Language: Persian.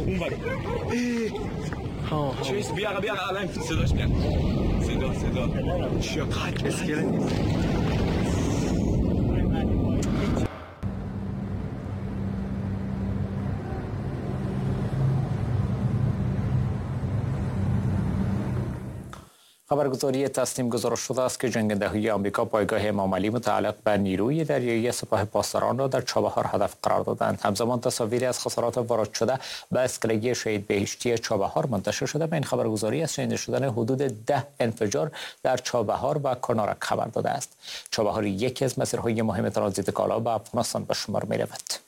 اون برو چیز بیا الان صداش میاد صدا چقدر اسکله خبرگزاری تسنیم گزارش شده است که جنگنده‌های آمریکا پایگاه امام علی متعلق به نیروی دریایی سپاه پاسداران را در چابهار هدف قرار دادند. همزمان تصاویری از خسارات وارد شده به اسکلگی شهید بهشتی چابهار منتشر شده. به این خبرگزاری از شنیده شدن حدود 10 انفجار در چابهار و کنارک خبر داده است. چابهار یکی از مسیرهای مهم ترانزیت کالا به افغانستان به شمار می‌رود.